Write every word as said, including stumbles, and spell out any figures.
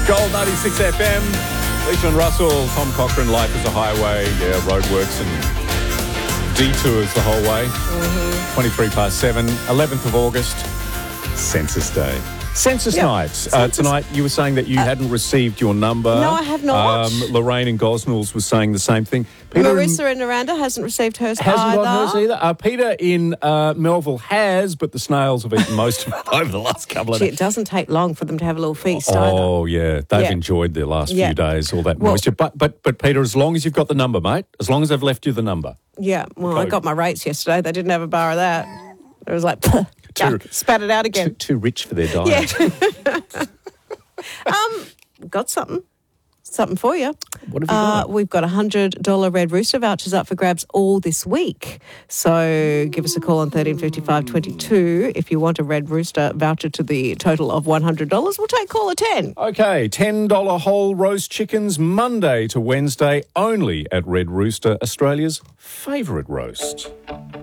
Gold ninety-six F M. Lisa and Russell, Tom Cochran, Life is a Highway. Yeah, roadworks and detours the whole way. Mm-hmm. twenty-three past seven, eleventh of August, Census Day. Census yep. night. Census. Uh, tonight, you were saying that you uh, hadn't received your number. No, I have not. Um, Lorraine in Gosnells was saying the same thing. Peter Marissa in Naranda hasn't received hers hasn't either. Hasn't got hers either. Uh, Peter in uh, Melville has, but the snails have eaten most of it over the last couple of Gee, days. It doesn't take long for them to have a little feast oh, either. Oh, yeah. They've yeah. enjoyed their last yeah. few days, all that well, moisture. But, but, but, Peter, as long as you've got the number, mate, as long as they've left you the number. Yeah, well, I got my rates yesterday. They didn't have a bar of that. It was like, too, yuck, spat it out again. Too, too rich for their diet. Yeah. um, got something. Something for you. What have you got? Uh, we've got one hundred dollars Red Rooster vouchers up for grabs all this week. So give us a call on thirteen fifty-five twenty-two if you want a Red Rooster voucher to the total of one hundred dollars. We'll take caller ten. Okay, ten dollars whole roast chickens Monday to Wednesday only at Red Rooster, Australia's favourite roast.